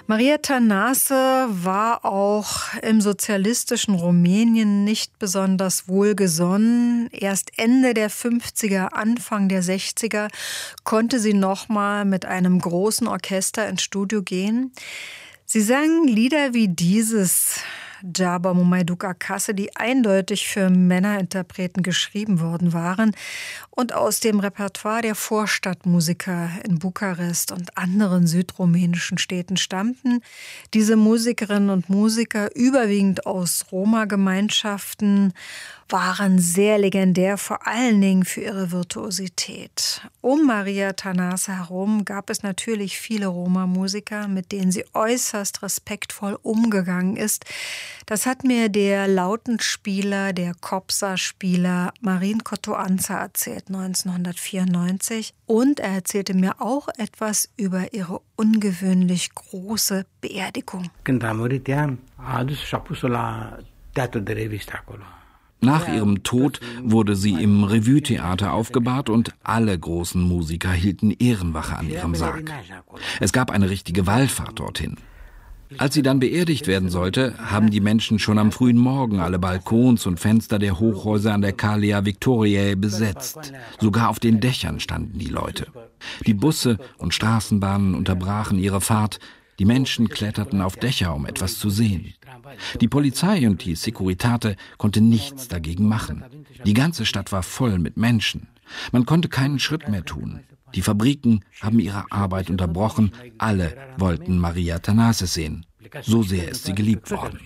Maria Tănase war auch im sozialistischen Rumänien nicht besonders wohlgesonnen. Erst Ende der 50er, Anfang der 60er konnte sie nochmal mit einem großen Orchester ins Studio gehen. Sie sang Lieder wie dieses Jaba Mu Mai Duc Acasă, die eindeutig für Männerinterpreten geschrieben worden waren und aus dem Repertoire der Vorstadtmusiker in Bukarest und anderen südrumänischen Städten stammten. Diese Musikerinnen und Musiker, überwiegend aus Roma-Gemeinschaften, waren sehr legendär, vor allen Dingen für ihre Virtuosität. Um Maria Tănase herum gab es natürlich viele Roma-Musiker, mit denen sie äußerst respektvoll umgegangen ist. Das hat mir der Lautenspieler, der Kobza-Spieler Marin Cotoanța erzählt, 1994. Und er erzählte mir auch etwas über ihre ungewöhnlich große Beerdigung. Nach ihrem Tod wurde sie im Revue-Theater aufgebahrt und alle großen Musiker hielten Ehrenwache an ihrem Sarg. Es gab eine richtige Wallfahrt dorthin. Als sie dann beerdigt werden sollte, haben die Menschen schon am frühen Morgen alle Balkons und Fenster der Hochhäuser an der Calea Victoriae besetzt. Sogar auf den Dächern standen die Leute. Die Busse und Straßenbahnen unterbrachen ihre Fahrt. Die Menschen kletterten auf Dächer, um etwas zu sehen. Die Polizei und die Securitate konnte nichts dagegen machen. Die ganze Stadt war voll mit Menschen. Man konnte keinen Schritt mehr tun. Die Fabriken haben ihre Arbeit unterbrochen. Alle wollten Maria Tănase sehen. So sehr ist sie geliebt worden.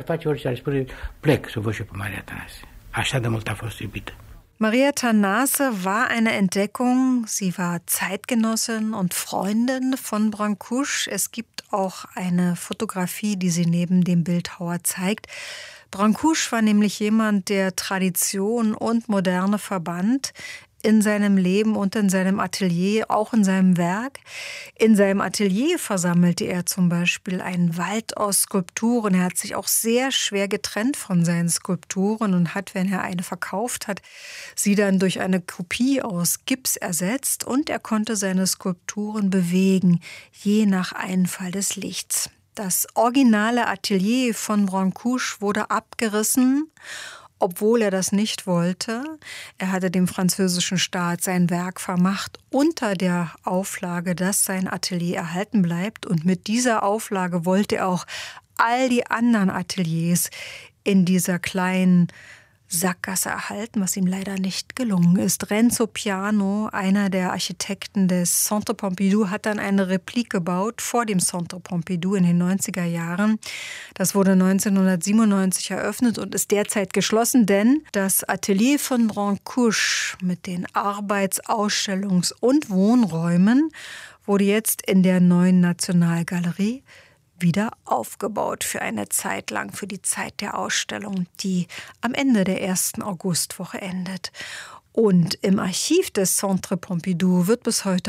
Maria Tănase war eine Entdeckung. Sie war Zeitgenossin und Freundin von Brâncuș. Es gibt auch eine Fotografie, die sie neben dem Bildhauer zeigt. Brâncuș war nämlich jemand, der Tradition und Moderne verband. In seinem Leben und in seinem Atelier, auch in seinem Werk. In seinem Atelier versammelte er zum Beispiel einen Wald aus Skulpturen. Er hat sich auch sehr schwer getrennt von seinen Skulpturen und hat, wenn er eine verkauft hat, sie dann durch eine Kopie aus Gips ersetzt. Und er konnte seine Skulpturen bewegen, je nach Einfall des Lichts. Das originale Atelier von Brâncuș wurde abgerissen, obwohl er das nicht wollte. Er hatte dem französischen Staat sein Werk vermacht unter der Auflage, dass sein Atelier erhalten bleibt. Und mit dieser Auflage wollte er auch all die anderen Ateliers in dieser kleinen Sackgasse erhalten, was ihm leider nicht gelungen ist. Renzo Piano, einer der Architekten des Centre Pompidou, hat dann eine Replik gebaut vor dem Centre Pompidou in den 90er Jahren. Das wurde 1997 eröffnet und ist derzeit geschlossen, denn das Atelier von Brâncuș mit den Arbeits-, und Wohnräumen wurde jetzt in der neuen Nationalgalerie wieder aufgebaut für eine Zeit lang, für die Zeit der Ausstellung, die am Ende der 1. Augustwoche endet. Und im Archiv des Centre Pompidou wird bis heute